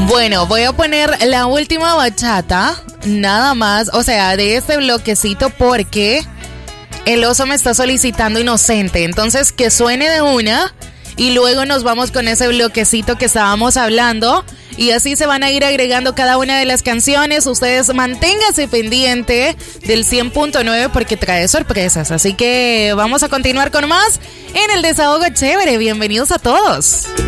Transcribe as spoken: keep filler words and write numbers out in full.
Bueno, voy a poner la última bachata, nada más, o sea, de este bloquecito porque el oso me está solicitando Inocente. Entonces, que suene de una y luego nos vamos con ese bloquecito que estábamos hablando. Y así se van a ir agregando cada una de las canciones. Ustedes manténganse pendiente del cien punto nueve porque trae sorpresas. Así que vamos a continuar con más en el Desahogo Chévere. Bienvenidos a todos.